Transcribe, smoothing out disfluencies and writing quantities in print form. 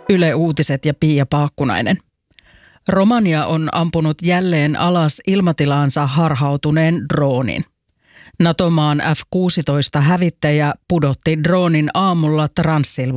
Yle Uutiset ja Pia Paakkunainen. Romania on ampunut jälleen alas ilmatilaansa harhautuneen droonin. NATO-maan F-16-hävittäjä pudotti droonin aamulla Transsilvaniassa.